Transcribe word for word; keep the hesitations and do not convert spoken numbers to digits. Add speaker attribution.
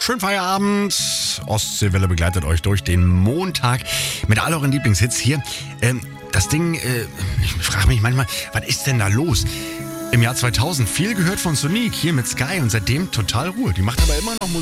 Speaker 1: Schönen Feierabend. Ostseewelle begleitet euch durch den Montag mit all euren Lieblingshits hier. Ähm, das Ding, äh, ich frage mich manchmal, was ist denn da los? Im Jahr zweitausend viel gehört von Sonique hier mit Sky und seitdem total Ruhe. Die macht aber immer noch Musik.